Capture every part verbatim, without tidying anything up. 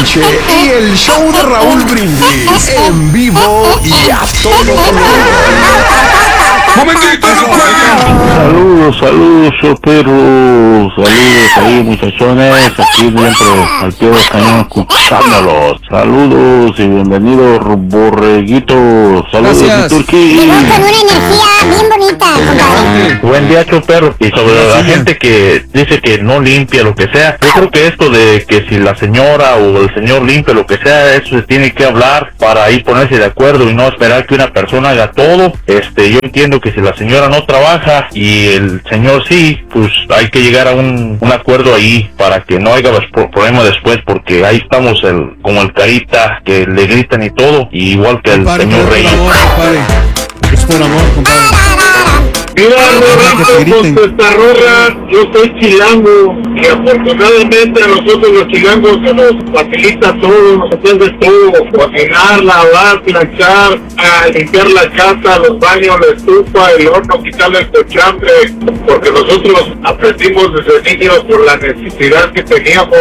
Medianoche y el show de Raúl Brindis en vivo y a todo color. ¡Momentito, no jueguen! Saludos, saludos, choperos. Saludos ahí, muchachones. Aquí dentro al pie del cañón escuchándolos. Saludos y bienvenidos, borreguitos. Saludos, Gracias. Turquí. Llegó con una energía bien bonita, compadre. Buen día, choperos. Y sobre la gente que dice que no limpia lo que sea, yo creo que esto de que si la señora o el señor limpia lo que sea, eso se tiene que hablar para ahí ponerse de acuerdo y no esperar que una persona haga todo. Este, yo entiendo que si la señora no trabaja y el señor sí, pues hay que llegar a un, un acuerdo ahí para que no haya problemas después, porque ahí estamos el, como el carita que le gritan y todo, y igual que el Compadre, señor pero Rey. es por amor, compadre. Es por amor, compadre. Mira, Roberto, con Testarroja, yo soy chilango y afortunadamente a nosotros los chilangos se nos facilita todo, nos atiende todo, cocinar, lavar, planchar, a limpiar la casa, los baños, la estufa, el horno, quitarle el cochambre, porque nosotros aprendimos desde niños por la necesidad que teníamos.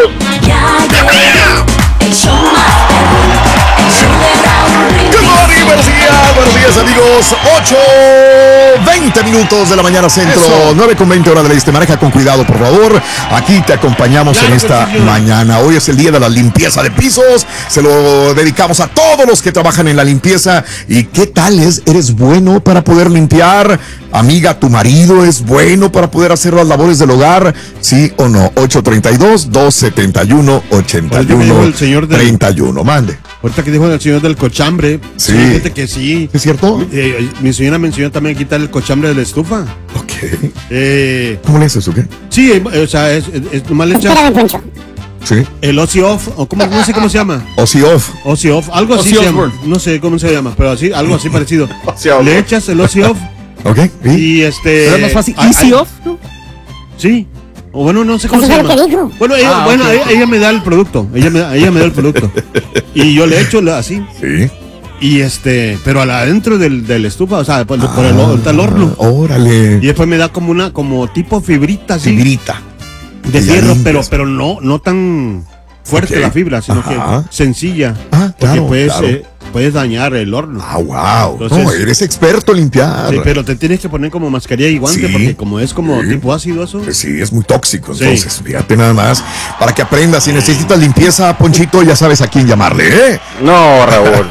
El show más perro, el show de Raúl Brindis. Good morning, buenos días, buenos días amigos. ocho veinte minutos de la mañana centro, Eso. nueve con veinte hora del este. Maneja con cuidado, por favor. Aquí te acompañamos Claro en que esta sí, señor. mañana. Hoy es el día de la limpieza de pisos. Se lo dedicamos a todos los que trabajan en la limpieza. ¿Y qué tal es? ¿Eres bueno para poder limpiar? Amiga, ¿tu marido es bueno para poder hacer las labores del hogar? ¿Sí o no? ocho treinta y dos, doscientos setenta y uno, ochenta y Ahorita que dijo uno, el señor del- treinta y uno. Mande. Ahorita que dijo el señor del cochambre. Sí. Fíjate que sí. ¿Es cierto? Eh, mi señora me enseñó también a quitar el cochambre de la estufa. Ok. Eh, ¿Cómo le haces o qué? sí, eh, o sea, es, es, es nomás le echas Espérame, Poncho. Sí. el Ozzy Off, o como, no sé cómo se llama. Ozzy Off. Ozzy Off, algo así Ozzy se llama. Osbourne. No sé cómo se llama, pero así, algo así parecido. Ozzy Osbourne. Le echas el Ozzy Off Ok. ¿Y? y este. Pero es más fácil. ay, Easy ay, off, ¿no? Sí. O bueno, no sé cómo Eso se fue lo llama. que dijo. Bueno, ella, Ah, bueno ok. ella, ella me da el producto. Ella me, ella me da el producto. Y yo le echo la- así. Sí. Y este, pero al adentro del, del estufa, o sea, por, por el, Ah, está el horno. Órale. Y después me da como una, como tipo fibrita así. Fibrita. De Y ya fierro, limpias. pero, pero no, no tan fuerte Ok. la fibra, sino Ajá. que sencilla. Ah, Porque claro, puedes, claro. eh, puedes dañar el horno. Ah, wow. Entonces- no, eres experto en limpiar. Sí, pero te tienes que poner como mascarilla y guante, Sí. porque como es como Sí. tipo ácido eso. Pues sí, es muy tóxico. Sí. Entonces, fíjate nada más. Para que aprendas. Si necesitas limpieza, Ponchito, ya sabes a quién llamarle, ¿eh? No, Raúl.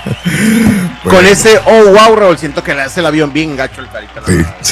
Con Bueno, ese, oh, wow, Raúl, siento que le hace el avión bien gacho el carita. sí, sí.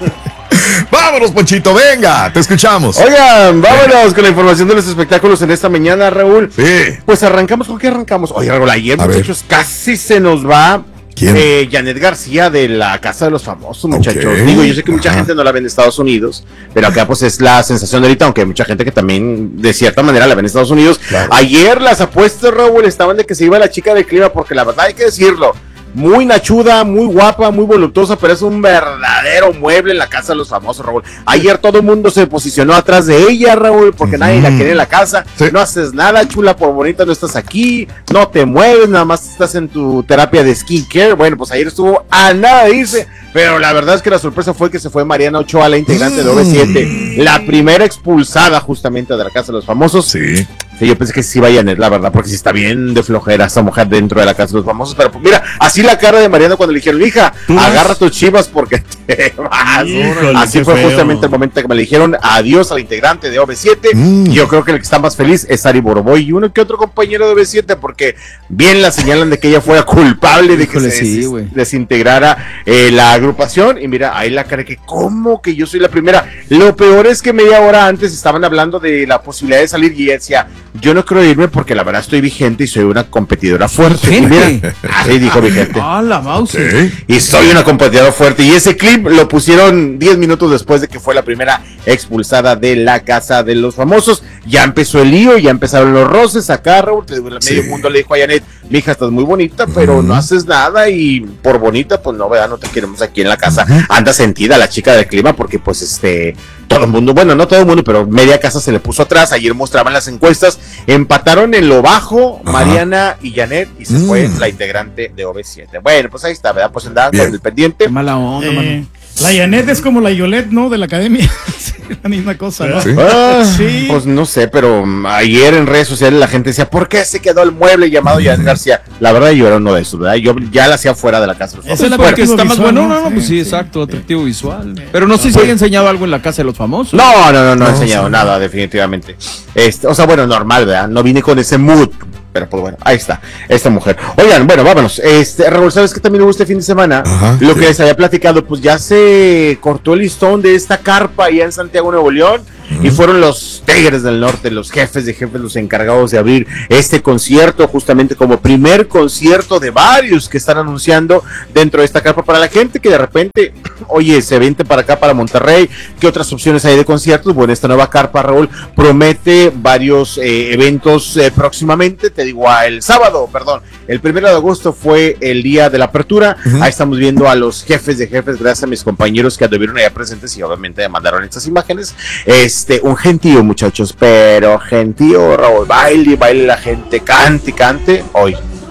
Vámonos, Ponchito, venga, te escuchamos. Oigan, vámonos con la información de los espectáculos en esta mañana, Raúl. Sí. Pues arrancamos, ¿con qué arrancamos? Oye, Raúl, ayer, A ver. muchachos, casi se nos va ¿Quién? eh, Janet García de la Casa de los Famosos, muchachos. Ok. Digo, yo sé que mucha Ajá. gente no la ve en Estados Unidos, pero acá pues es la sensación de ahorita, aunque hay mucha gente que también de cierta manera la ve en Estados Unidos. Claro. Ayer las apuestas, Raúl, estaban de que se iba la chica del clima, porque la verdad hay que decirlo, muy nachuda, muy guapa, muy voluptuosa, pero es un verdadero mueble en la Casa de los Famosos, Raúl. Ayer todo el mundo se posicionó atrás de ella, Raúl, porque Ujú. nadie la quiere en la casa. Sí. No haces nada, chula, por bonita no estás aquí, no te mueves, nada más estás en tu terapia de skincare. Bueno, pues ayer estuvo a nada de irse, pero la verdad es que la sorpresa fue que se fue Mariana Ochoa, la integrante de O V siete, la primera expulsada justamente de la Casa de los Famosos. Sí. Sí, yo pensé que sí iba Janet, la verdad, porque sí está bien de flojera esta mujer dentro de la Casa de los Famosos, pero pues mira, así la cara de Mariana cuando le dijeron, hija, ¿Tú vas? agarra tus chivas porque te vas. Híjole, Así qué fue feo. justamente el momento que me le dijeron adiós a la integrante de O V siete. Mm. Yo creo que el que está más feliz es Ari Boroboy y uno que otro compañero de O V siete, porque bien la señalan de que ella fuera culpable de que Híjole, se sí, des- güey. desintegrara eh, la agrupación. Y mira, ahí la cara que, ¿cómo que yo soy la primera? Lo peor es que media hora antes estaban hablando de la posibilidad de salir y ella decía, yo no quiero irme porque la verdad estoy vigente y soy una competidora fuerte. Y mira, ¿Vigente? así dijo vigente. Ah, la mouse. Sí. Y soy una competidora fuerte. Y ese clip lo pusieron diez minutos después de que fue la primera expulsada de la Casa de los Famosos. Ya empezó el lío, ya empezaron los roces acá, Raúl. Te digo, el Sí. medio mundo le dijo a Janet, mija, estás muy bonita, pero Ujú. no haces nada y por bonita, pues no, ¿verdad? No te queremos aquí en la casa. Ujú. Anda sentida la chica del clima porque pues este, todo el mundo, bueno, no todo el mundo, pero media casa se le puso atrás. Ayer mostraban las encuestas, empataron en lo bajo Ajá. Mariana y Janet y se Mm. fue la integrante de O V siete. Bueno, pues ahí está, ¿verdad? Pues andaban Bien. con el pendiente. Qué mala onda, Eh, mano. La Janet es como la Yolette, ¿no? De la academia. Sí, la misma cosa, ¿no? Sí. Ah, Sí. Pues no sé, pero um, ayer en redes sociales la gente decía, ¿por qué se quedó el mueble llamado Janet García? La verdad yo era uno de esos, ¿verdad? Yo ya la hacía fuera de la casa. Esa es Pues la porque atractivo está más visual, bueno, ¿no? no, no, Sí, pues sí, sí, exacto, sí. atractivo visual. Pero no sé si haya enseñado algo en la casa de los famosos. No, no, no, no he No, enseñado sí. nada, definitivamente. Este, o sea, bueno, normal, ¿verdad? No vine con ese mood. Pero pues bueno, ahí está, esta mujer. Oigan, bueno, vámonos. Este, Raúl, ¿sabes qué también hubo este fin de semana? Ajá, Lo ¿qué? que les había platicado, pues ya se cortó el listón de esta carpa allá en Santiago, Nuevo León. Y fueron los Tigres del Norte, los jefes de jefes, los encargados de abrir este concierto, justamente como primer concierto de varios que están anunciando dentro de esta carpa para la gente que de repente, oye, se vente para acá, para Monterrey. ¿Qué otras opciones hay de conciertos? Bueno, esta nueva carpa, Raúl, promete varios eh, eventos eh, próximamente. Te digo, ah, el sábado, perdón, el primero de agosto fue el día de la apertura. Uh-huh. Ahí estamos viendo a los jefes de jefes, gracias a mis compañeros que anduvieron allá presentes y obviamente me mandaron estas imágenes. Este, un gentío, muchachos, pero gentío, Raúl, baile, baile la gente, cante, cante, hoy.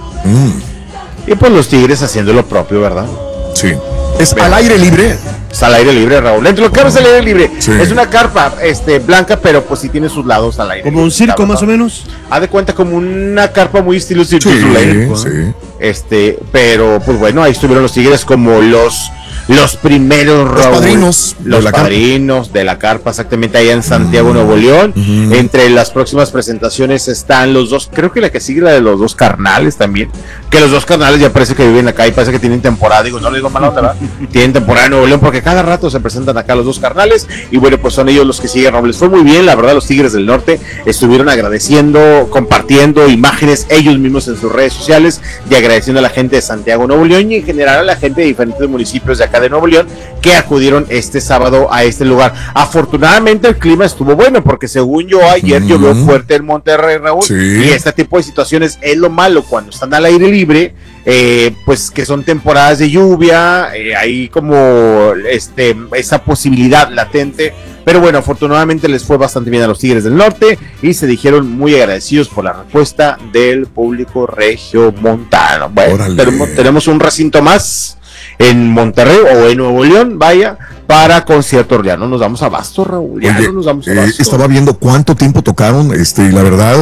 Mm, Y pues los Tigres haciendo lo propio, ¿verdad? sí. ¿Es al aire libre? Está al aire libre, Raúl. Dentro de lo que cabe es al aire libre. Sí. Es una carpa este, blanca, pero pues sí tiene sus lados al aire. Como un circo, más o menos. Haz de cuenta como una carpa muy estilo Cirque Sí, du Soleil. sí. Este, pero pues bueno, ahí estuvieron los Tigres como los los primeros, Los Raúl, padrinos de los la carpa. padrinos de la carpa, exactamente allá en Santiago, Nuevo León. Ujú. Entre las próximas presentaciones están los dos, creo que la que sigue la de los dos carnales también, que los dos carnales ya parece que viven acá y parece que tienen temporada, digo, no le digo mala onda, ¿verdad? Tienen temporada en Nuevo León porque cada rato se presentan acá los dos carnales y bueno, pues son ellos los que siguen, Raúl. Les fue muy bien, la verdad, los Tigres del Norte estuvieron agradeciendo, compartiendo imágenes ellos mismos en sus redes sociales y agradeciendo a la gente de Santiago, Nuevo León y en general a la gente de diferentes municipios de acá de Nuevo León que acudieron este sábado a este lugar. Afortunadamente el clima estuvo bueno porque según yo ayer Mm. llovió fuerte en Monterrey, Raúl, Sí. y este tipo de situaciones es lo malo cuando están al aire libre, eh, pues que son temporadas de lluvia, eh, hay como este esa posibilidad latente. Pero bueno, afortunadamente les fue bastante bien a los Tigres del Norte y se dijeron muy agradecidos por la respuesta del público regiomontano. Bueno, Órale. tenemos, tenemos un recinto más en Monterrey o en Nuevo León, vaya, para conciertos. Ya no nos damos abasto, Raúl. Ya Oye, no nos damos eh, abasto. estaba viendo cuánto tiempo tocaron, este, y la verdad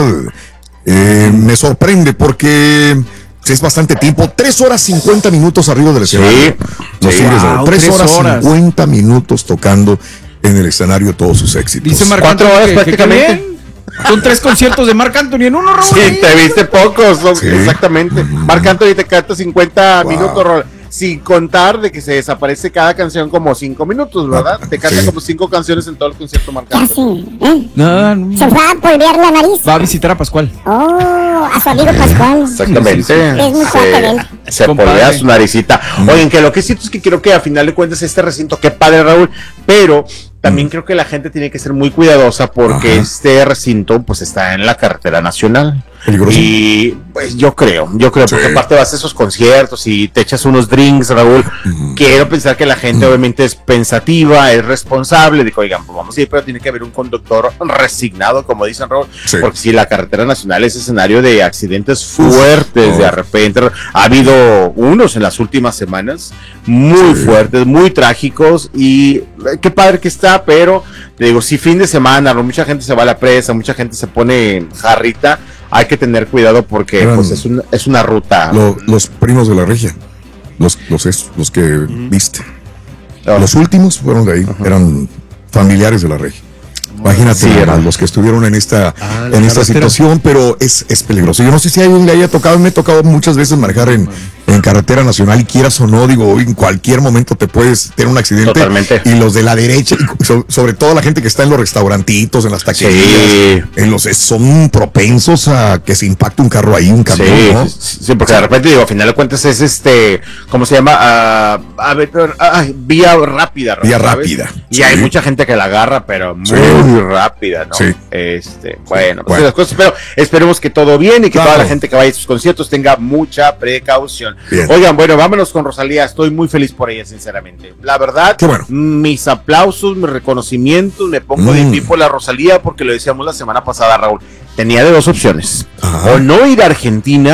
eh, me sorprende porque es bastante tiempo, tres horas cincuenta minutos arriba del escenario. Los sí. Tigres del Wow, Norte, tres tres horas horas. cincuenta minutos tocando en el escenario todos sus éxitos. Dice Marc Cuatro Anthony horas que- que prácticamente. qué bien. Son tres conciertos de Marc Anthony en uno, Raúl. Sí, te viste pocos, son- Sí. exactamente. Marc Anthony te canta cincuenta Wow. minutos, Raúl, sin contar de que se desaparece cada canción como cinco minutos, ¿verdad? Te canta Sí. como cinco canciones en todo el concierto, Marc Ya Anthony. sí, ¿eh? No, no. Se fue a polvear la nariz. Va a visitar a Pascual. Oh, a su amigo Pascual. Exactamente. Sí, sí, sí. Es muy fuerte de él. Se, se Compadre. polvea su naricita. Oigan, que lo que siento es que creo que a final de cuentas este recinto, qué padre, Raúl, pero también creo que la gente tiene que ser muy cuidadosa porque Ajá. este recinto pues está en la carretera nacional. Peligroso. Y pues yo creo, yo creo, porque Sí. aparte vas a esos conciertos y te echas unos drinks, Raúl. Ujú. Quiero pensar que la gente obviamente es pensativa, es responsable. Digo, oigan, pues vamos a ir, pero tiene que haber un conductor resignado, como dicen, Raúl. Sí. Porque si la carretera nacional es escenario de accidentes fuertes, no. de repente ha habido unos en las últimas semanas muy Sí. fuertes, muy trágicos y eh, qué padre que está, pero te digo, si fin de semana, Raúl, mucha gente se va a la presa, mucha gente se pone jarrita, hay que tener cuidado porque Eran pues es, un- es una ruta. Lo- los primos de la regia, los, los, es- los que viste. Oh, Los últimos fueron de ahí, eran familiares de la regia. Imagínate Sí, nada era. más los que estuvieron en esta, Ah, la en esta carretera. situación, pero es, es peligroso. Yo no sé si a alguien le haya tocado, me he tocado muchas veces manejar en, en carretera nacional y quieras o no, digo, en cualquier momento te puedes tener un accidente. Totalmente. Y los de la derecha, y so- sobre todo la gente que está en los restaurantitos, en las taquerías, Sí. en los, son propensos a que se impacte un carro ahí, un camión, Sí, ¿no? sí, sí, porque de repente digo, a final de cuentas es este, ¿cómo se llama? Ah, a ver, ah, vía rápida. Vía ¿sabes? rápida, Y sí. hay mucha gente que la agarra, pero muy Sí. rápida, ¿no? Sí. Este, bueno, pues Bueno. las cosas, pero esperemos que todo bien y que Claro. toda la gente que vaya a sus conciertos tenga mucha precaución. Bien. Oigan, bueno, vámonos con Rosalía, estoy muy feliz por ella, sinceramente. La verdad, Qué bueno. mis aplausos, mis reconocimientos, me pongo de Mm. pie por la Rosalía porque lo decíamos la semana pasada, Raúl. Tenía de dos opciones. Ajá. O no ir a Argentina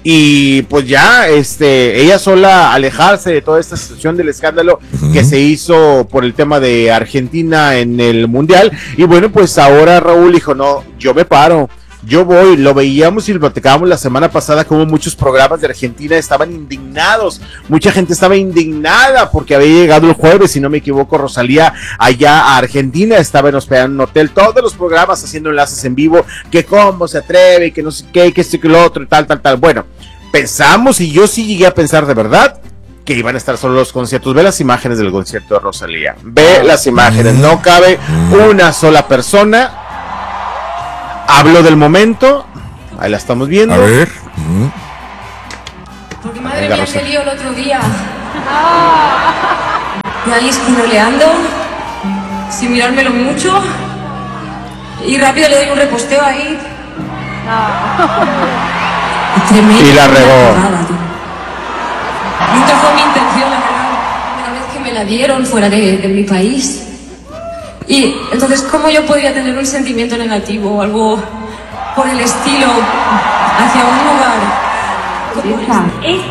y pues ya este ella sola alejarse de toda esta situación del escándalo uh-huh. que se hizo por el tema de Argentina en el Mundial, y bueno, pues ahora Raúl dijo, no, yo me paro, yo voy. Lo veíamos y lo platicábamos la semana pasada como muchos programas de Argentina estaban indignados, mucha gente estaba indignada porque había llegado el jueves, si no me equivoco, Rosalía allá a Argentina, estaba en hospedada en un hotel, todos los programas haciendo enlaces en vivo, que cómo se atreve, que no sé qué, que esto y que lo otro, y tal, tal, tal. Bueno, pensamos, y yo sí llegué a pensar de verdad, que iban a estar solo los conciertos. Ve las imágenes del concierto de Rosalía, ve las imágenes, no cabe una sola persona. Hablo del momento, ahí la estamos viendo. A ver. Porque madre Venga, mía, Rosa. Qué lío el otro día. Y ahí esquiroleando, sin mirármelo mucho. Y rápido le doy un reposteo ahí. Tremendo. Y la regó. Nunca fue mi intención, la verdad. Una vez que me la dieron fuera de, de mi país. Y entonces, ¿cómo yo podría tener un sentimiento negativo o algo por el estilo hacia un lugar?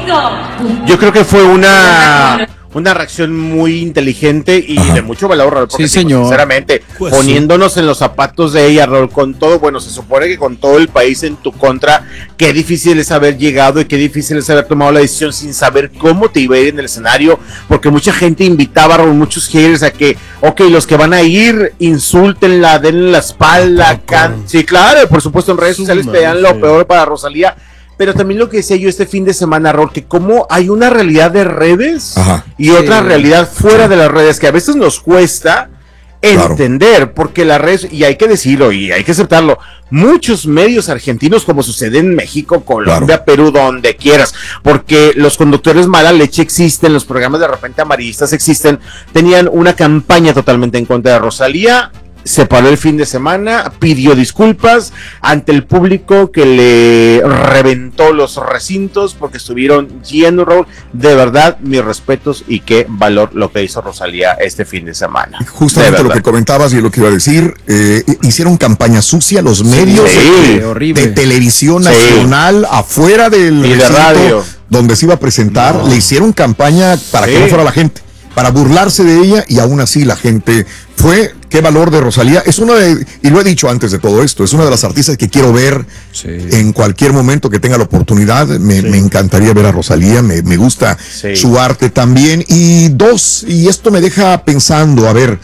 Esto. Yo creo que fue una una reacción muy inteligente y Ajá. de mucho valor, Raúl, porque sí, señor. Sinceramente, pues poniéndonos sí. en los zapatos de ella, Raúl, con todo, bueno, se supone que con todo el país en tu contra, qué difícil es haber llegado y qué difícil es haber tomado la decisión sin saber cómo te iba a ir en el escenario, porque mucha gente invitaba, Raúl, muchos haters a que, ok, los que van a ir, insúltenla, denle la espalda, can... sí, claro, por supuesto, en redes sociales pedían lo peor para Rosalía. Pero también lo que decía yo este fin de semana, Raúl, que como hay una realidad de redes Ajá. y sí. otra realidad fuera sí. de las redes que a veces nos cuesta entender, claro. porque las redes, y hay que decirlo y hay que aceptarlo, muchos medios argentinos, como sucede en México, Colombia, claro. Perú, donde quieras, porque los conductores mala leche existen, los programas de repente amarillistas existen, tenían una campaña totalmente en contra de Rosalía. Se paró el fin de semana, pidió disculpas ante el público que le reventó los recintos porque estuvieron llenos, Raúl. De verdad, mis respetos y qué valor lo que hizo Rosalía este fin de semana. Justamente de lo que comentabas y lo que iba a decir, eh, hicieron campaña sucia los medios sí, de, horrible. de televisión nacional, sí. afuera del y de radio donde se iba a presentar, no. le hicieron campaña para sí. que no fuera la gente, para burlarse de ella, y aún así la gente fue. Qué valor de Rosalía, es una de, y lo he dicho antes de todo esto, es una de las artistas que quiero ver sí. en cualquier momento que tenga la oportunidad. Me, sí. me encantaría ver a Rosalía, me, me gusta sí. su arte también. Y dos, y esto me deja pensando, a ver,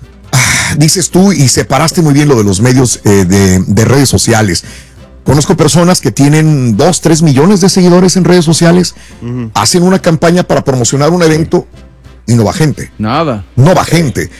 ah, dices tú, y separaste muy bien lo de los medios eh, de, de redes sociales. Conozco personas que tienen dos, tres millones de seguidores en redes sociales, uh-huh. hacen una campaña para promocionar un evento y no va gente. Nada. No va gente.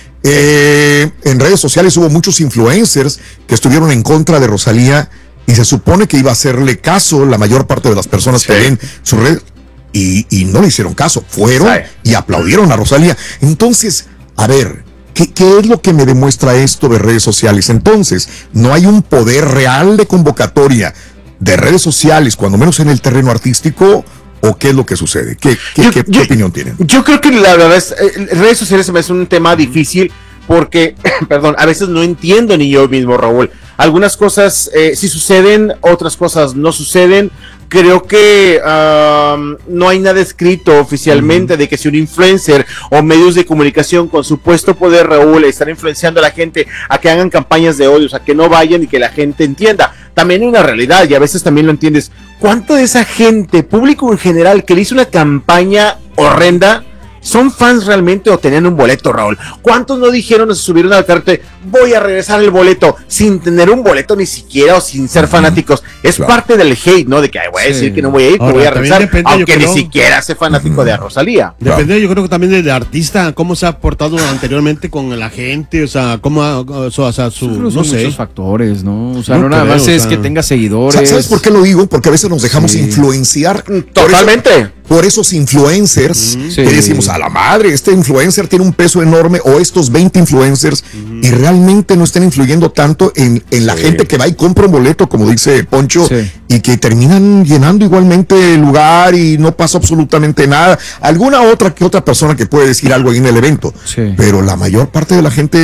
Eh, en redes sociales hubo muchos influencers que estuvieron en contra de Rosalía y se supone que iba a hacerle caso la mayor parte de las personas sí. que ven su red y, y no le hicieron caso, fueron sí. y aplaudieron a Rosalía. Entonces, a ver, ¿qué, ¿qué es lo que me demuestra esto de redes sociales? Entonces, no hay un poder real de convocatoria de redes sociales, cuando menos en el terreno artístico. ¿O qué es lo que sucede? ¿Qué, qué, yo, qué, yo, qué opinión tienen? Yo creo que la verdad es, eh, redes sociales se me hace un tema difícil porque, perdón, a veces no entiendo ni yo mismo, Raúl. Algunas cosas eh, sí suceden, otras cosas no suceden. Creo que um, no hay nada escrito oficialmente uh-huh. de que si un influencer o medios de comunicación con supuesto poder, Raúl, están influenciando a la gente a que hagan campañas de odios, a que no vayan y que la gente entienda. También hay una realidad y a veces también lo entiendes. ¿Cuánto de esa gente, público en general, que le hizo una campaña horrenda, son fans realmente o tenían un boleto, Raúl? ¿Cuántos no dijeron o se subieron al cartel, voy a regresar el boleto, sin tener un boleto ni siquiera o sin ser fanáticos? Es claro. parte del hate, ¿no? De que ay, voy a decir sí. que no voy a ir, que voy a regresar, depende, aunque ni creo, siquiera sea fanático uh-huh. de Rosalía. Depende, claro. yo creo que también del artista, cómo se ha portado anteriormente con la gente, o sea, cómo, o sea, su, no son sé. muchos factores, ¿no? O sea, no, no nada más es o sea, que tenga seguidores. ¿Sabes por qué lo digo? Porque a veces nos dejamos sí. influenciar. Totalmente. Por esos influencers uh-huh. que sí. decimos, a la madre, este influencer tiene un peso enorme, o estos veinte influencers, uh-huh. y realmente no están influyendo tanto en, en la sí. gente que va y compra un boleto, como dice Poncho, sí. y que terminan llenando igualmente el lugar y no pasa absolutamente nada. Alguna otra que otra persona que puede decir algo ahí en el evento, sí. pero la mayor parte de la gente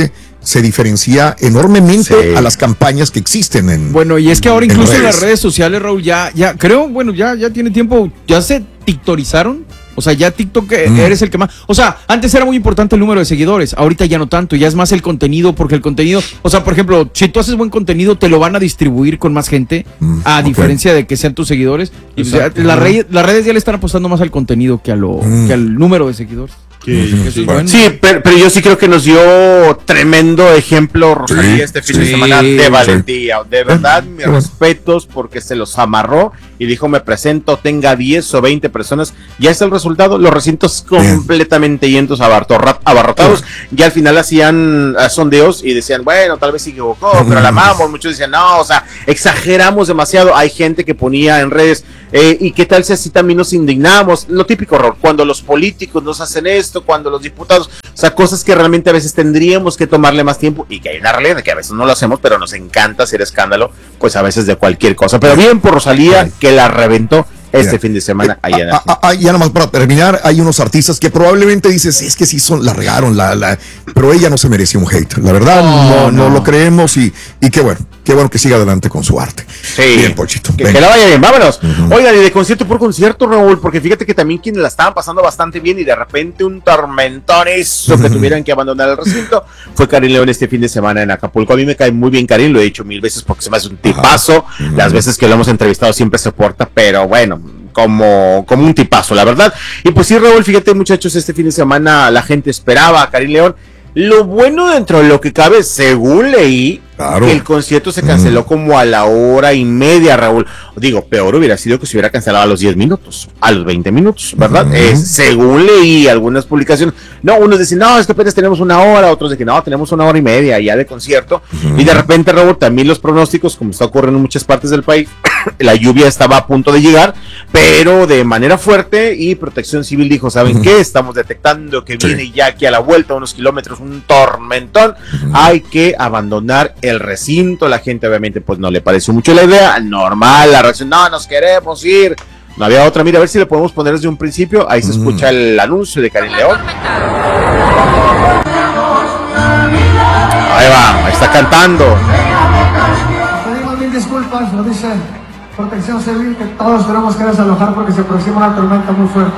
se diferencia enormemente Sí. a las campañas que existen en. Bueno, y es que ahora en incluso en redes. las redes sociales, Raúl, ya, ya, creo, bueno, ya, ya tiene tiempo, ya se tiktorizaron. O sea, ya TikTok eh, Mm. eres el que más. O sea, antes era muy importante el número de seguidores, ahorita ya no tanto, ya es más el contenido, porque el contenido, o sea, por ejemplo, si tú haces buen contenido, te lo van a distribuir con más gente, Mm, a ok. diferencia de que sean tus seguidores. Y pues, ya, Exacto. las, redes, las redes ya le están apostando más al contenido que, a lo, Mm. que al número de seguidores. Que- Eso es bueno. Sí, pero, pero yo sí creo que nos dio tremendo ejemplo Rosalía Sí, este fin de sí, semana de sí. valentía. De verdad, mis qué bueno. respetos porque se los amarró y dijo, me presento, tenga diez o veinte personas. Ya es el resultado, los recintos Bien. completamente llenos, abartorra- abarrotados. Ya al final hacían ah, sondeos y decían, bueno, tal vez se equivocó, pero la amamos. Muchos decían, no, o sea, exageramos demasiado. Hay gente que ponía en redes, eh, y qué tal si así también nos indignamos. Lo típico, Raúl, cuando los políticos nos hacen esto, cuando los diputados, o sea, cosas que realmente a veces tendríamos que tomarle más tiempo y que hay una realidad de que a veces no lo hacemos, pero nos encanta hacer escándalo, pues a veces de cualquier cosa. Pero bien por Rosalía, que la reventó este Bien. fin de semana allá en Ah, ah, ah, ya nomás para terminar, hay unos artistas que probablemente dices, es que sí son, la regaron, la, la, pero ella no se merecía un hate. La verdad, no, no, no. lo creemos y, y qué bueno, qué bueno que siga adelante con su arte. Sí. Bien, Pochito. Que, venga. que la vaya bien, vámonos. Ujú. Oigan, y de concierto por concierto, Raúl, porque fíjate que también quienes la estaban pasando bastante bien y de repente un tormentón eso que Ujú. tuvieran que abandonar el recinto fue Karim León este fin de semana en Acapulco. A mí me cae muy bien Karim, lo he dicho mil veces porque se me hace un tipazo. Ujú. Las veces que lo hemos entrevistado siempre se porta, pero bueno, como, como un tipazo, la verdad. Y pues sí, Raúl, fíjate, muchachos, este fin de semana la gente esperaba a Karim León. Lo bueno dentro de lo que cabe, según leí, Claro. que el concierto se canceló Mm. como a la hora y media, Raúl. Digo, peor hubiera sido que se hubiera cancelado a los diez minutos, a los veinte minutos, ¿verdad? Mm. Eh, según leí algunas publicaciones, no, unos decían, no, es que apenas tenemos una hora, otros de que no, tenemos una hora y media ya de concierto. Ujú. Y de repente, Raúl, también los pronósticos, como está ocurriendo en muchas partes del país, la lluvia estaba a punto de llegar, pero de manera fuerte, y Protección Civil dijo, ¿saben Ujú. qué? Estamos detectando que Sí. viene ya aquí a la vuelta, unos kilómetros, un tormentón, Ujú. hay que abandonar el recinto. La gente obviamente pues no le pareció mucho la idea, normal, la reacción, no, nos queremos ir, no había otra. Mira, a ver si le podemos poner desde un principio, ahí se Mm. escucha el anuncio de Karim León. Ahí va, ahí está cantando. Pedimos mil disculpas, lo dice Protección Civil, que todos tenemos que desalojar porque se aproxima una tormenta muy fuerte.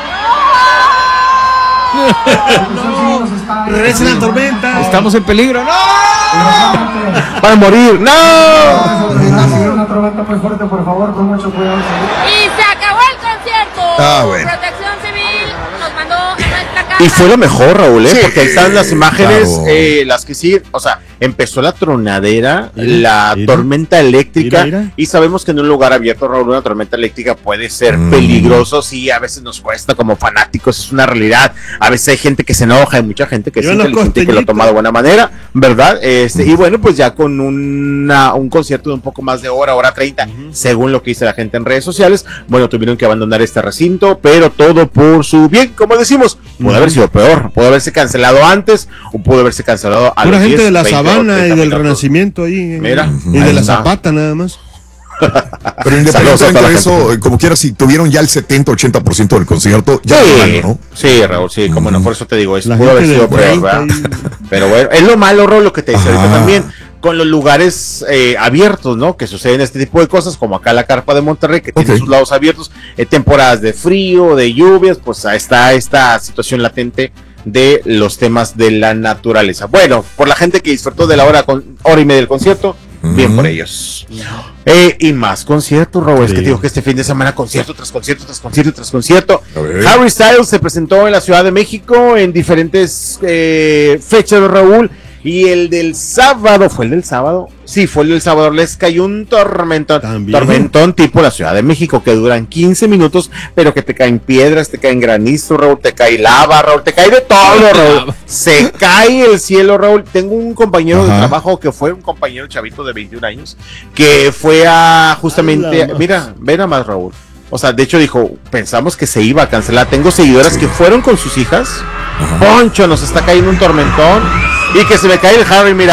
Protección Civil nos está- Regresen a la tormenta. Estamos en peligro, ¿no? Desgraciadamente, Van a morir, no. va a seguir una tormenta muy fuerte, por favor, con mucho cuidado. Y se acabó el concierto. Ah, bueno. Protección Civil nos mandó a nuestra casa. Y fue lo mejor, Raúl, ¿eh? Sí, porque ahí están las imágenes, claro. eh, las que sí, o sea, empezó la tronadera, Mira, la mira. tormenta eléctrica, Mira, mira. y sabemos que en un lugar abierto, Raúl, una tormenta eléctrica puede ser Mm. peligroso, sí, a veces nos cuesta como fanáticos, es una realidad, a veces hay gente que se enoja, hay mucha gente que es Llevan los inteligente y que lo toma de buena manera, ¿verdad? Este, y bueno, pues ya con una, un concierto de un poco más de hora, hora treinta, según lo que dice la gente en redes sociales, bueno, tuvieron que abandonar este recinto, pero todo por su bien, como decimos, pudo haber sido peor, pudo haberse cancelado antes, o pudo haberse cancelado a Pura los gente diez, de la veinte o Sabana y treinta del minutos. Renacimiento ahí. Mira, Y ahí de la está. Zapata nada más. Pero Saludos a toda independientemente la de gente. eso, como quiera, si tuvieron ya el setenta, ochenta por ciento del concierto, ya Sí, es malo, ¿no? sí, Raúl, sí, como no, por eso te digo, es, La pudo haber gente sido del peor, treinta ¿verdad? Pero bueno, es lo malo, Raúl, lo que te dice ahorita Ajá. también, con los lugares eh, abiertos, ¿no? Que suceden este tipo de cosas, como acá la Carpa de Monterrey, que tiene Ok. sus lados abiertos, en temporadas de frío, de lluvias, pues ahí está esta situación latente de los temas de la naturaleza. Bueno, por la gente que disfrutó de la hora, con, hora y media del concierto, bien Ujú. por ellos. Eh, y más conciertos, Raúl, es que Sí. te digo que este fin de semana concierto tras concierto, tras concierto, tras concierto. A ver. Harry Styles se presentó en la Ciudad de México en diferentes eh, fechas, Raúl, y el del sábado, ¿fue el del sábado? Sí, fue el del sábado, les cayó un tormentón, También. tormentón tipo la Ciudad de México, que duran quince minutos, pero que te caen piedras, te caen granizo, Raúl, te cae lava, Raúl, te cae de todo, Raúl, se cae el cielo, Raúl. Tengo un compañero de Ajá. trabajo que fue un compañero chavito de veintiún años, que fue a justamente, Ala, mira, ve nada más, Raúl. O sea, de hecho dijo, pensamos que se iba a cancelar. Tengo seguidoras Sí. que fueron con sus hijas. Ajá. Poncho, nos está cayendo un tormentón. y que se me cae el Harry, mira.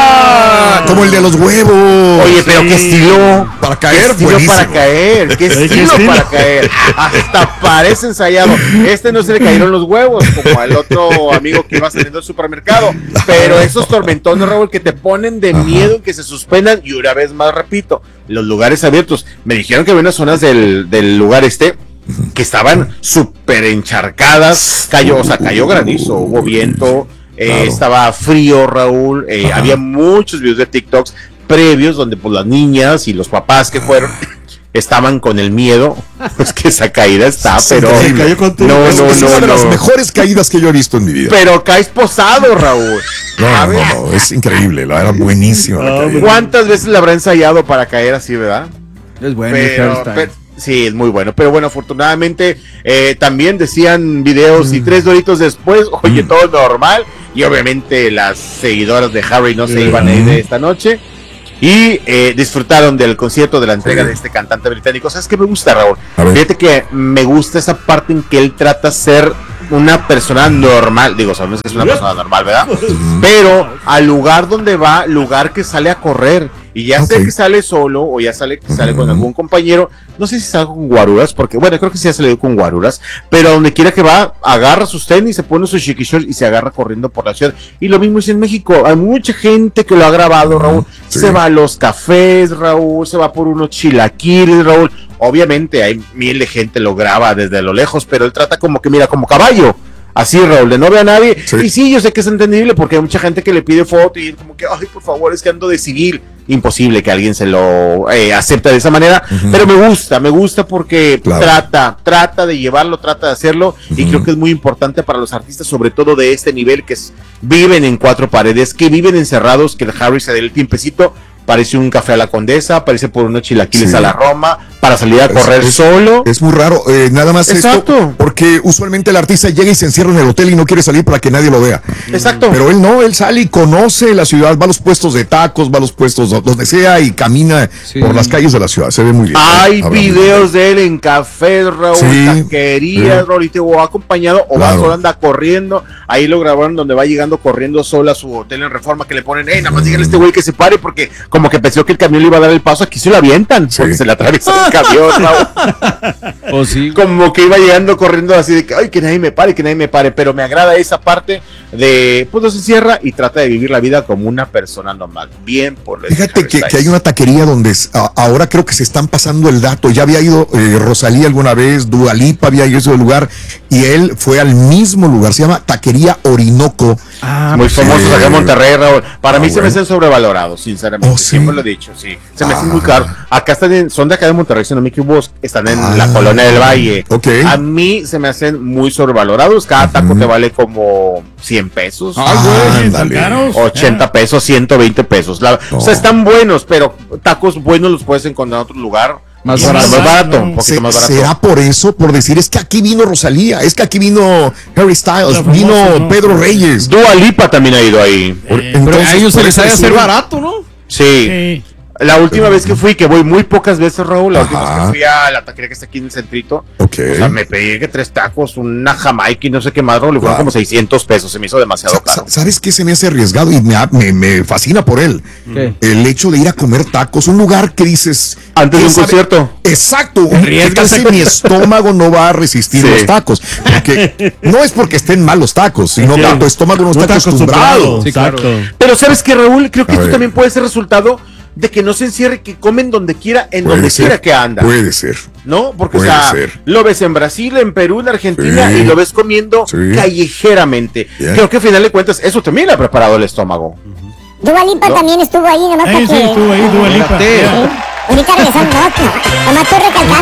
Ah, como el de los huevos. Oye, pero sí. qué estilo. Para caer, qué estilo buenísimo. para caer. Qué estilo, ¿Qué estilo para caer. Hasta parece ensayado. Este no se le cayeron los huevos, como al otro amigo que iba saliendo del supermercado. Pero esos tormentones, Raúl, que te ponen de Ajá. miedo, que se suspendan. Y una vez más, repito, los lugares abiertos. Me dijeron que había unas zonas del, del lugar este que estaban súper encharcadas. Cayó, o sea, cayó granizo, hubo viento. Eh, claro. Estaba frío, Raúl, eh, había muchos videos de TikToks previos donde pues las niñas y los papás que fueron estaban con el miedo, pues que esa caída está, sí, pero sí, cayó con tu... no, no, es no, una de no. las mejores caídas que yo he visto en mi vida. Pero caes posado, Raúl. No, no, no, no, es increíble, la era buenísima. La no, ¿cuántas veces la habrá ensayado para caer así, verdad? Es bueno, pero, pero, sí, es muy bueno, pero bueno, afortunadamente eh, también decían videos mm. y tres doritos después, oye, mm. todo normal, y obviamente las seguidoras de Harry no se iban a ir de esta noche, y eh, disfrutaron del concierto, de la entrega sí. de este cantante británico. ¿Sabes qué me gusta, Raúl? Fíjate que me gusta esa parte en que él trata de ser una persona normal, digo, sabemos que es una persona normal, ¿verdad? Pero al lugar donde va, lugar que sale a correr, y ya okay. sea que sale solo, o ya sale que sale uh-huh. con algún compañero, no sé si sale con guaruras, porque, bueno, creo que sí ha salido con guaruras, pero donde quiera que va, agarra sus tenis, se pone sus chiquichos y se agarra corriendo por la ciudad. Y lo mismo es en México, hay mucha gente que lo ha grabado, Raúl, sí. se va a los cafés, Raúl, se va por unos chilaquiles, Raúl. Obviamente hay mil de gente lo graba desde lo lejos, pero él trata como que, mira, como caballo. Así, Raúl, de no ve a nadie. Sí. Y sí, yo sé que es entendible porque hay mucha gente que le pide foto y como que, ay, por favor, es que ando de civil. Imposible que alguien se lo eh, acepte de esa manera. Uh-huh. Pero me gusta, me gusta porque claro. trata, trata de llevarlo, trata de hacerlo. Uh-huh. Y creo que es muy importante para los artistas, sobre todo de este nivel, que es, viven en cuatro paredes, que viven encerrados, que el Harry se dé el tiempecito. Parece un café a la Condesa, parece por unos chilaquiles sí. a la Roma, para salir a correr es, es, solo. Es muy raro, eh, nada más Exacto. esto, porque usualmente el artista llega y se encierra en el hotel y no quiere salir para que nadie lo vea. Exacto. Pero él no, él sale y conoce la ciudad, va a los puestos de tacos, va a los puestos donde sea y camina sí. por las calles de la ciudad, se ve muy bien. Hay ¿eh? videos de él en cafés, Raúl, sí. taquerías, sí. Raúl, y te va acompañado o claro. va solo, anda corriendo. Ahí lo grabaron donde va llegando corriendo sola a su hotel en Reforma, que le ponen, hey, nada más díganle a este güey que se pare, porque como que pensó que el camión le iba a dar el paso, aquí se lo avientan, sí. porque se le atraviesa el camión, Raúl. Oh, sí. Como que iba llegando corriendo así de que, ay, que nadie me pare, que nadie me pare, pero me agrada esa parte de, pues no se encierra y trata de vivir la vida como una persona normal. Bien por el Fíjate que, que hay una taquería donde a, ahora creo que se están pasando el dato. Ya había ido eh, Rosalía alguna vez, Dua Lipa había ido a ese lugar y él fue al mismo lugar, se llama Taquería Orinoco. Ah, muy famosos eh, acá en Monterrey, Raúl. Para ah, mí bueno. se me hacen sobrevalorados, sinceramente. Oh, ¿sí? Siempre lo he dicho, sí. Se me ah. hacen muy caros. Acá están en, son de acá de Monterrey, si no me equivoco, están en ah. la Colonia del Valle. Okay. A mí se me hacen muy sobrevalorados. Cada taco uh-huh. te vale como cien pesos. Ah, güey, ochenta pesos, ciento veinte pesos. La, oh. O sea, están buenos, pero tacos buenos los puedes encontrar en otro lugar. Más barato, más barato, un poquito Se, más barato. ¿Será por eso? Por decir, es que aquí vino Rosalía, es que aquí vino Harry Styles, famoso, vino no, Pedro Reyes. Dua Lipa también ha ido ahí. Eh, Entonces, pero a ellos se les ha de hacer barato, ¿no? Sí. sí. La última vez que fui, que voy muy pocas veces, Raúl, la Ajá. última vez que fui a la taquería que está aquí en el centrito, okay. o sea, me pedí que tres tacos, una jamaica y no sé qué más, Raúl, y fueron wow. como seiscientos pesos, se me hizo demasiado caro. ¿Sabes qué se me hace arriesgado y me, me, me fascina por él? ¿Qué? El hecho de ir a comer tacos, un lugar que dices... Antes de un sabe? concierto. Exacto, casi mi estómago no va a resistir sí. los tacos, porque no es porque estén mal los tacos, sino que sí. tu estómago no, no está acostumbrado. Sí, claro. Pero ¿sabes qué, Raúl? Creo que a esto ver. también puede ser resultado de que no se encierre, que comen donde quiera, en puede donde ser, quiera que anda. Puede ser. ¿No? Porque, puede o sea, ser. lo ves en Brasil, en Perú, en Argentina, sí. y lo ves comiendo sí. callejeramente. Yeah. Creo que al final de cuentas, eso también le ha preparado el estómago. Uh-huh. Dua Lipa ¿no? también estuvo ahí, nomás sí, porque... Sí, estuvo ahí, Dua Lipa. Ahorita regresando, no, nomás estoy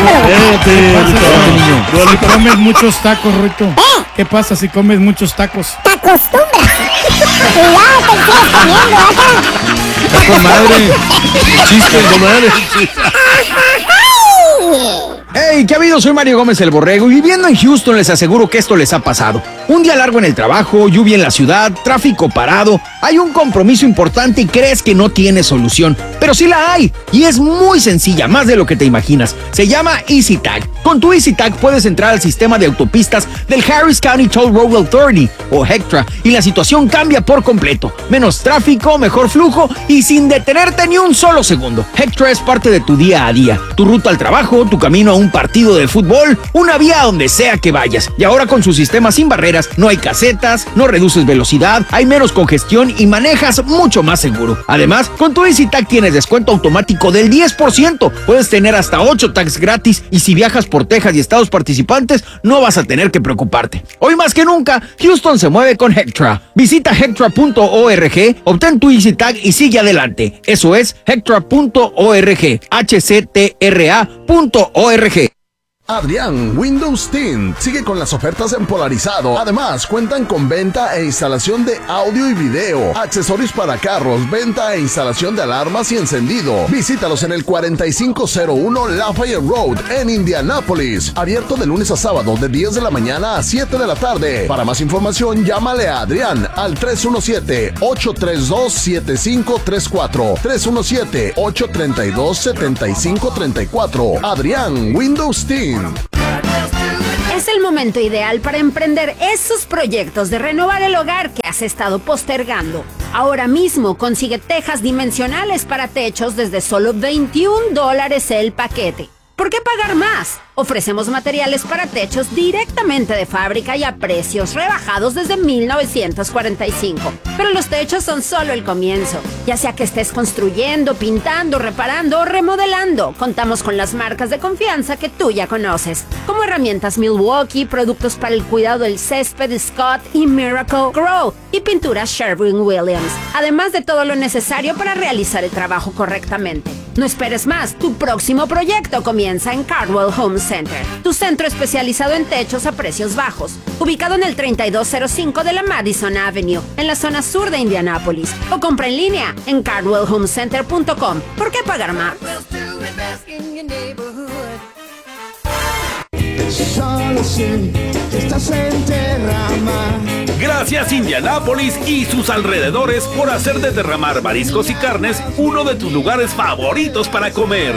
recalcándolo. Dua Lipa, comes muchos tacos, Ruito. ¿Eh? ¿Qué pasa si comes muchos tacos? Te acostumbras. Cuidado, te sigues comiendo, acá. Con madre. Chiste, con madre. Hey, ¿qué ha habido? Soy Mario Gómez el Borrego y viviendo en Houston les aseguro que esto les ha pasado. Un día largo en el trabajo, lluvia en la ciudad, tráfico parado, hay un compromiso importante y crees que no tiene solución, pero sí la hay y es muy sencilla, más de lo que te imaginas. Se llama EasyTag. Con tu EasyTag puedes entrar al sistema de autopistas del Harris County Toll Road Authority o HECTRA y la situación cambia por completo. Menos tráfico, mejor flujo y sin detenerte ni un solo segundo. HECTRA es parte de tu día a día, tu ruta al trabajo, tu camino a un partido de fútbol, una vía a donde sea que vayas. Y ahora con su sistema sin barreras, no hay casetas, no reduces velocidad, hay menos congestión y manejas mucho más seguro. Además, con tu EasyTag tienes descuento automático del diez por ciento. Puedes tener hasta ocho tags gratis y si viajas por Texas y estados participantes, no vas a tener que preocuparte. Hoy más que nunca, Houston se mueve con HECTRA. Visita hectra punto org, obtén tu EasyTag y sigue adelante. Eso es hectra punto org, H C T R A punto org. Adrián Windows Tint sigue con las ofertas en Polarizado. Además, cuentan con venta e instalación de audio y video, accesorios para carros, venta e instalación de alarmas y encendido. Visítalos en el cuarenta y cinco cero uno Lafayette Road en Indianápolis. Abierto de lunes a sábado de diez de la mañana a siete de la tarde. Para más información, llámale a Adrián al tres uno siete, ocho tres dos, siete cinco tres cuatro. tres uno siete, ocho tres dos, siete cinco tres cuatro. Adrián Windows Tint. Es el momento ideal para emprender esos proyectos de renovar el hogar que has estado postergando. Ahora mismo consigue tejas dimensionales para techos desde solo veintiún dólares el paquete. ¿Por qué pagar más? Ofrecemos materiales para techos directamente de fábrica y a precios rebajados desde mil novecientos cuarenta y cinco. Pero los techos son solo el comienzo. Ya sea que estés construyendo, pintando, reparando o remodelando, contamos con las marcas de confianza que tú ya conoces, como herramientas Milwaukee, productos para el cuidado del césped Scott y Miracle Grow y pinturas Sherwin-Williams, además de todo lo necesario para realizar el trabajo correctamente. No esperes más, tu próximo proyecto comienza en Cardwell Home Center, tu centro especializado en techos a precios bajos, ubicado en el treinta y dos cero cinco de la Madison Avenue, en la zona sur de Indianápolis, o compra en línea en cardwell home center punto com. ¿Por qué pagar más? Solo sé que estás en Derramar. Gracias Indianápolis y sus alrededores por hacer de Derramar Mariscos y Carnes uno de tus lugares favoritos para comer.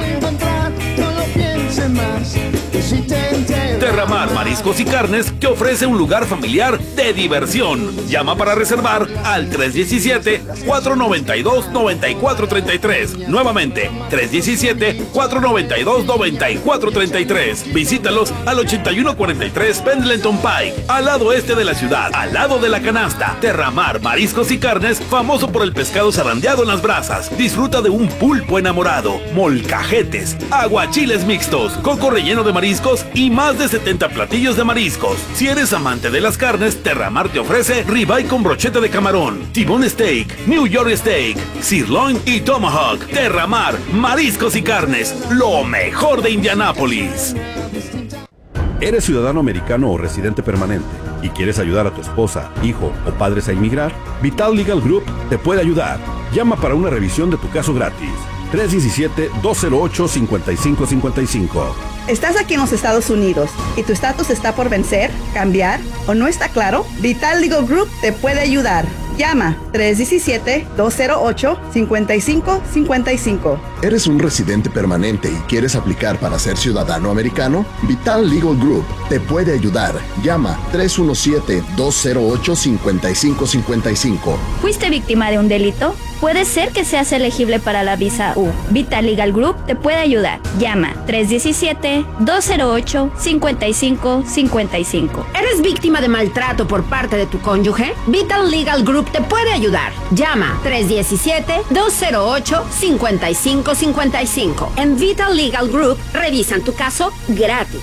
Derramar Mariscos y Carnes te ofrece un lugar familiar de diversión. Llama para reservar al tres uno siete, cuatro nueve dos, nueve cuatro tres tres. Nuevamente, tres uno siete, cuatro nueve dos, nueve cuatro tres tres. Visítalos al ochenta y uno cuarenta y tres Pendleton Pike, al lado este de la ciudad, al lado de la canasta. Derramar Mariscos y Carnes, famoso por el pescado zarandeado en las brasas. Disfruta de un pulpo enamorado, molcajetes, aguachiles mixtos, coco relleno de mariscos y más de setenta platillos de mariscos. Si eres amante de las carnes, Derramar te ofrece ribeye con brocheta de camarón, T-bone steak, New York steak, sirloin y tomahawk. Derramar Mariscos y Carnes, lo mejor de Indianápolis. ¿Eres ciudadano americano o residente permanente y quieres ayudar a tu esposa, hijo o padres a inmigrar? Vital Legal Group te puede ayudar. Llama para una revisión de tu caso gratis. tres uno siete, dos cero ocho, cinco cinco cinco cinco. ¿Estás aquí en los Estados Unidos y tu estatus está por vencer, cambiar o no está claro? Vital Legal Group te puede ayudar. Llama tres uno siete, dos cero ocho, cinco cinco cinco cinco. ¿Eres un residente permanente y quieres aplicar para ser ciudadano americano? Vital Legal Group te puede ayudar. Llama tres uno siete, dos cero ocho, cinco cinco cinco cinco. ¿Fuiste víctima de un delito? Puede ser que seas elegible para la visa U. Vital Legal Group te puede ayudar. Llama tres uno siete, dos cero ocho, cinco cinco cinco cinco. ¿Eres víctima de maltrato por parte de tu cónyuge? Vital Legal Group te puede ayudar. Llama tres uno siete, dos cero ocho, cinco cinco cinco cinco. En Vital Legal Group revisan tu caso gratis.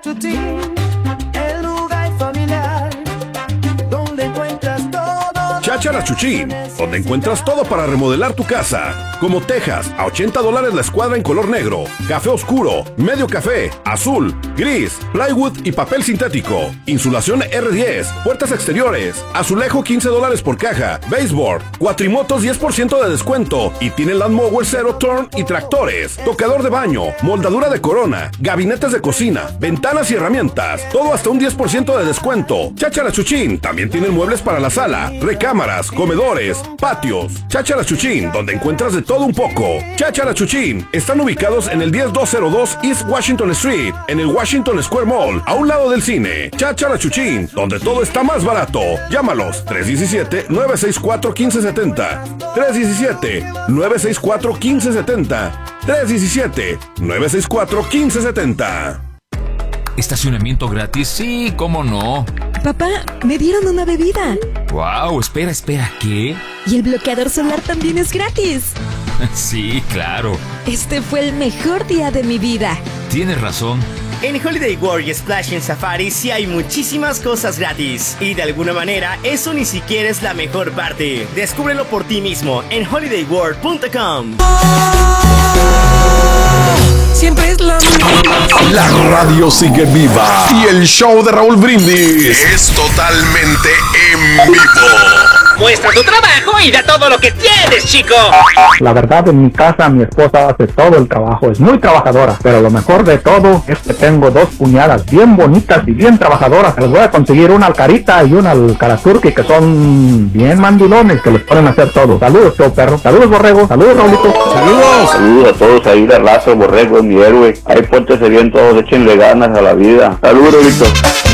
El lugar familiar donde encuentras todo. Cháchara Chuchín, donde encuentras todo para remodelar tu casa, como tejas a ochenta dólares la escuadra en color negro, café oscuro, medio café, azul, gris, plywood y papel sintético, insulación R diez, puertas exteriores, azulejo quince dólares por caja, baseboard, cuatrimotos diez por ciento de descuento y tiene Land Mower Zero Turn y tractores, tocador de baño, moldadura de corona, gabinetes de cocina, ventanas y herramientas, todo hasta un diez por ciento de descuento. Cháchara Chuchín también tiene muebles para la sala, recámaras, comedores, patios. Cháchara Chuchín, donde encuentras de todo un poco. Cháchara Chuchín, están ubicados en el diez mil doscientos dos East Washington Street, en el Washington Square Mall, a un lado del cine. Cháchara Chuchín, donde todo está más barato. Llámalos tres uno siete, nueve seis cuatro, uno cinco siete cero, tres uno siete, nueve seis cuatro, uno cinco siete cero, tres uno siete, nueve seis cuatro, uno cinco siete cero. ¿Estacionamiento gratis? Sí, ¿cómo no? Papá, me dieron una bebida. Wow, espera, espera, ¿qué? Y el bloqueador solar también es gratis. Sí, claro. Este fue el mejor día de mi vida. Tienes razón. En Holiday World y Splash en Safari sí hay muchísimas cosas gratis. Y de alguna manera, eso ni siquiera es la mejor parte. Descúbrelo por ti mismo en holiday world punto com. Siempre es la misma. La radio sigue viva y el show de Raúl Brindis es totalmente en vivo. Muestra tu trabajo y da todo lo que tienes, chico. La verdad, en mi casa mi esposa hace todo el trabajo, es muy trabajadora, pero lo mejor de todo es que tengo dos cuñadas bien bonitas y bien trabajadoras. Les voy a conseguir una alcarita y una alcaraturqui que son bien mandilones, que les ponen a hacer todo. Saludos, show perro. Saludos, borrego. Saludos, Raulito. Saludos. Saludos a todos ahí de raza, borrego es mi héroe. Ahí pórtense bien todos, échenle ganas a la vida. Saludos, Raulito.